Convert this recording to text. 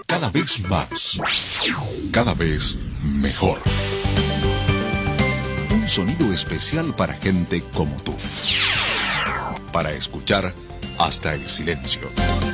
cada vez más, cada vez mejor. Un sonido especial para gente como tú. Para escuchar hasta el silencio.